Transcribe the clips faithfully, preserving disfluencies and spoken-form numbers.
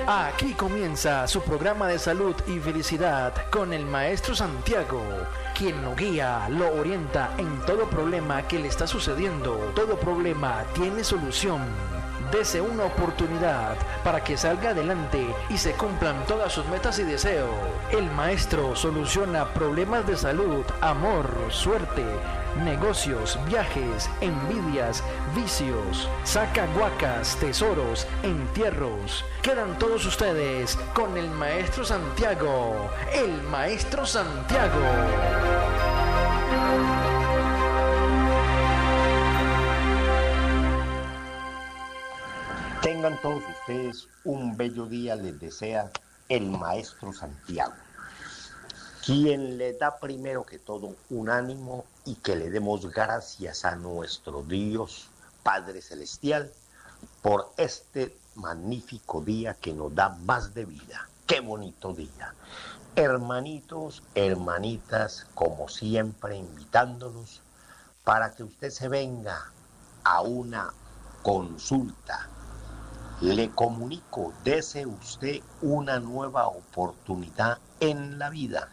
Aquí comienza su programa de salud y felicidad con el Maestro Santiago, quien lo guía, lo orienta en todo problema que le está sucediendo. Todo problema tiene solución. Dese una oportunidad para que salga adelante y se cumplan todas sus metas y deseos. El maestro soluciona problemas de salud, amor, suerte, negocios, viajes, envidias, vicios, saca guacas, tesoros, entierros. Quedan todos ustedes con el Maestro Santiago, el Maestro Santiago. Tengan todos ustedes un bello día, les desea el Maestro Santiago, quien le da primero que todo un ánimo y que le demos gracias a nuestro Dios Padre Celestial por este magnífico día que nos da más de vida. ¡Qué bonito día! Hermanitos, hermanitas, como siempre, invitándolos para que usted se venga a una consulta. Le comunico, dese usted una nueva oportunidad en la vida,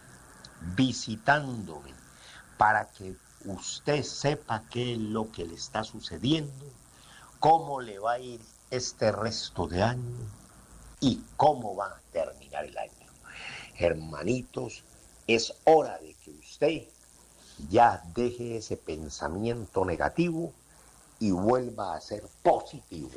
visitándome, para que usted sepa qué es lo que le está sucediendo, cómo le va a ir este resto de año y cómo va a terminar el año. Hermanitos, es hora de que usted ya deje ese pensamiento negativo y vuelva a ser positivo.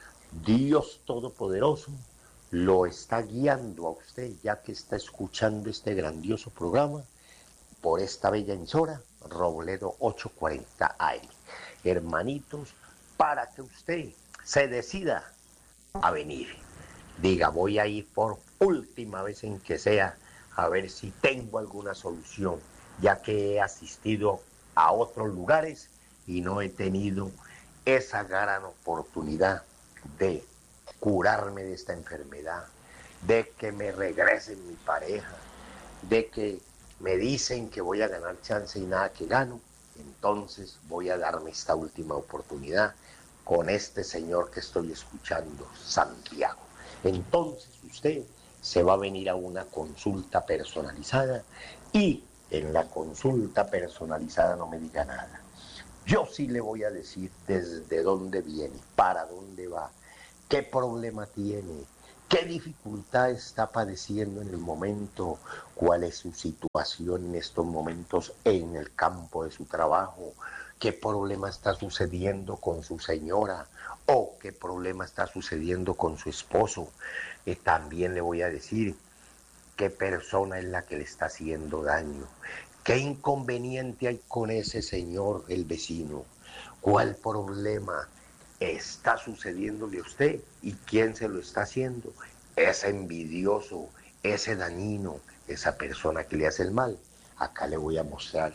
Dios Todopoderoso lo está guiando a usted, ya que está escuchando este grandioso programa por esta bella emisora, Robledo ochocientos cuarenta A M. Hermanitos, para que usted se decida a venir, diga, voy a ir por última vez en que sea, a ver si tengo alguna solución, ya que he asistido a otros lugares y no he tenido esa gran oportunidad de curarme de esta enfermedad, de que me regrese mi pareja, de que me dicen que voy a ganar chance y nada que gano. Entonces voy a darme esta última oportunidad con este señor que estoy escuchando, Santiago. Entonces usted se va a venir a una consulta personalizada y en la consulta personalizada no me diga nada. Yo sí le voy a decir desde dónde viene, para dónde va, qué problema tiene, qué dificultad está padeciendo en el momento, cuál es su situación en estos momentos en el campo de su trabajo, qué problema está sucediendo con su señora o qué problema está sucediendo con su esposo. Y también le voy a decir qué persona es la que le está haciendo daño. ¿Qué inconveniente hay con ese señor, el vecino? ¿Cuál problema está sucediéndole a usted y quién se lo está haciendo? Ese envidioso, ese dañino, esa persona que le hace el mal. Acá le voy a mostrar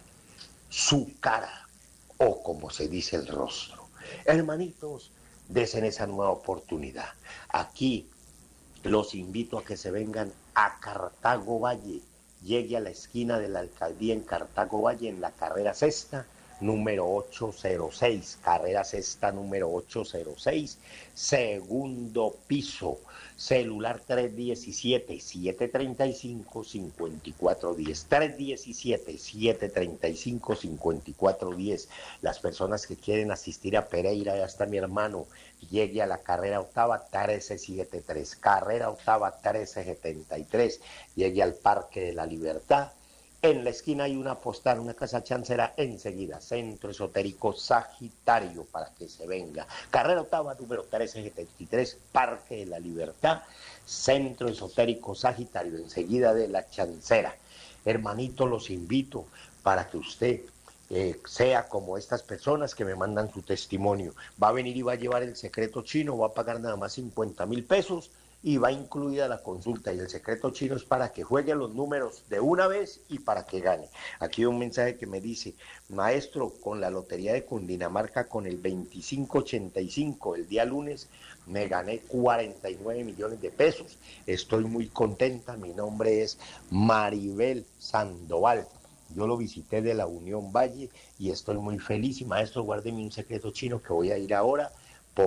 su cara o como se dice el rostro. Hermanitos, desen esa nueva oportunidad. Aquí los invito a que se vengan a Cartago Valle. Llegue a la esquina de la alcaldía en Cartago Valle, en la carrera sexta, número ochocientos seis, carrera sexta número ochocientos seis, segundo piso, celular tres diecisiete, siete treinta y cinco, cincuenta y cuatro diez, tres diecisiete, siete treinta y cinco, cincuenta y cuatro diez. Las personas que quieren asistir a Pereira, ya está mi hermano, llegue a la carrera octava trece setenta y tres, carrera octava trece setenta y tres, llegue al Parque de la Libertad. En la esquina hay una postal, una casa chancera enseguida, Centro Esotérico Sagitario, para que se venga. Carrera octava, número trece setenta y tres, Parque de la Libertad, Centro Esotérico Sagitario, enseguida de la chancera. Hermanito, los invito para que usted eh, sea como estas personas que me mandan su testimonio. Va a venir y va a llevar el secreto chino, va a pagar nada más cincuenta mil pesos. Y va incluida la consulta, y el secreto chino es para que juegue los números de una vez y para que gane. Aquí hay un mensaje que me dice, maestro, con la lotería de Cundinamarca, con el veinticinco ochenta y cinco, el día lunes, me gané cuarenta y nueve millones de pesos. Estoy muy contenta, mi nombre es Maribel Sandoval. Yo lo visité de la Unión Valle y estoy muy feliz. Y maestro, guárdeme un secreto chino que voy a ir ahora por él.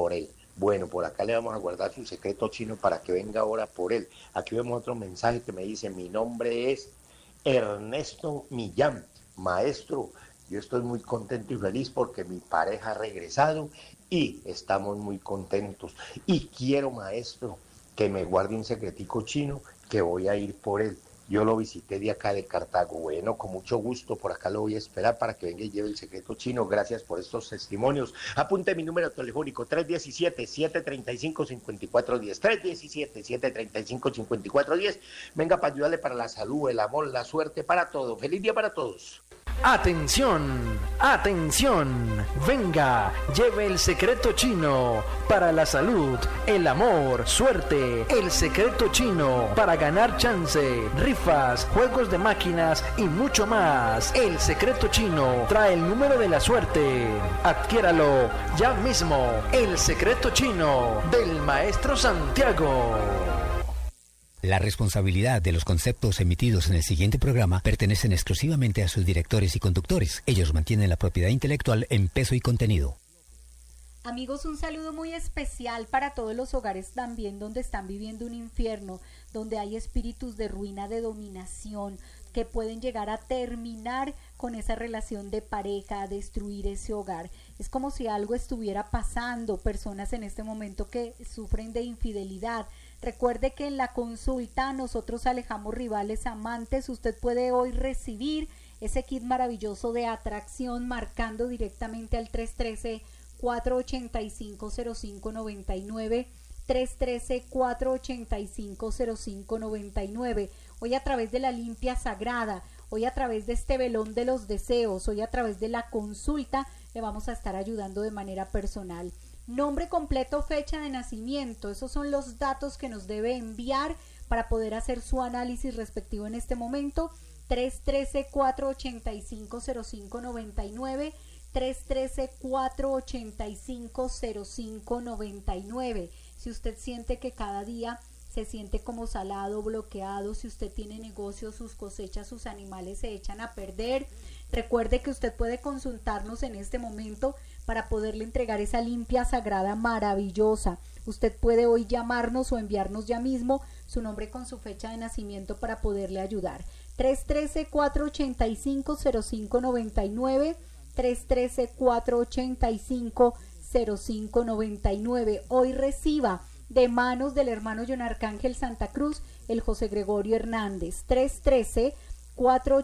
Bueno, por acá le vamos a guardar su secreto chino para que venga ahora por él. Aquí vemos otro mensaje que me dice, mi nombre es Ernesto Millán, maestro. Yo estoy muy contento y feliz porque mi pareja ha regresado y estamos muy contentos. Y quiero, maestro, que me guarde un secretico chino que voy a ir por él. Yo lo visité de acá de Cartago. Bueno, con mucho gusto, por acá lo voy a esperar para que venga y lleve el secreto chino. Gracias por estos testimonios. Apunte mi número telefónico, tres uno siete, siete tres cinco, cinco cuatro uno cero. tres uno siete, siete tres cinco, cinco cuatro uno cero. Venga para ayudarle para la salud, el amor, la suerte, para todo. Feliz día para todos. Atención, atención, venga, lleve el secreto chino para la salud, el amor, suerte, el secreto chino para ganar chance, rifas, juegos de máquinas y mucho más. El secreto chino trae el número de la suerte. Adquiéralo ya mismo. El secreto chino del Maestro Santiago. La responsabilidad de los conceptos emitidos en el siguiente programa pertenecen exclusivamente a sus directores y conductores. Ellos mantienen la propiedad intelectual en peso y contenido. Amigos, un saludo muy especial para todos los hogares también donde están viviendo un infierno, donde hay espíritus de ruina, de dominación, que pueden llegar a terminar con esa relación de pareja, a destruir ese hogar. Es como si algo estuviera pasando, personas en este momento que sufren de infidelidad. Recuerde que en la consulta nosotros alejamos rivales, amantes. Usted puede hoy recibir ese kit maravilloso de atracción marcando directamente al tres uno tres, cuatro ocho cinco, cero cinco nueve nueve, tres uno tres, cuatro ocho cinco, cero cinco nueve nueve. Hoy a través de la limpia sagrada, hoy a través de este velón de los deseos, hoy a través de la consulta le vamos a estar ayudando de manera personal. Nombre completo, fecha de nacimiento, esos son los datos que nos debe enviar para poder hacer su análisis respectivo en este momento. tres uno tres, cuatro ocho cinco, cero cinco nueve nueve, tres uno tres, cuatro ocho cinco, cero cinco nueve nueve. Si usted siente que cada día se siente como salado, bloqueado, si usted tiene negocios, sus cosechas, sus animales se echan a perder, recuerde que usted puede consultarnos en este momento para poderle entregar esa limpia sagrada maravillosa. Usted puede hoy llamarnos o enviarnos ya mismo su nombre con su fecha de nacimiento para poderle ayudar. tres uno tres, cuatro ocho cinco, cero cinco nueve nueve, tres uno tres, cuatro ocho cinco, cero cinco nueve nueve. Hoy reciba de manos del hermano John Arcángel Santa Cruz el José Gregorio Hernández. tres uno tres, cuatro